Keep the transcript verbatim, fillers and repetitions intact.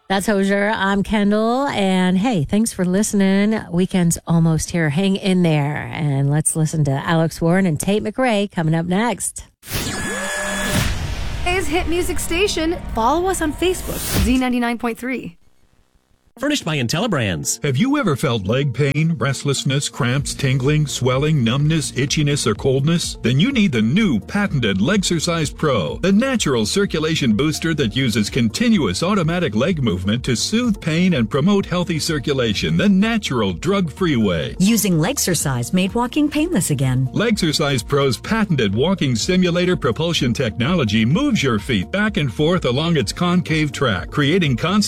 That's Hosier. I'm Kendall. And hey, thanks for listening. Weekend's almost here. Hang in there. And let's listen to Alex Warren and Tate McRae coming up next. Is Hit Music Station. Follow us on Facebook, Z ninety-nine point three. Furnished by IntelliBrands. Have you ever felt leg pain, restlessness, cramps, tingling, swelling, numbness, itchiness, or coldness? Then you need the new patented Legsercise Pro, the natural circulation booster that uses continuous automatic leg movement to soothe pain and promote healthy circulation the natural drug-free way. Using Legsercise made walking painless again. Legsercise Pro's patented walking simulator propulsion technology moves your feet back and forth along its concave track, creating constant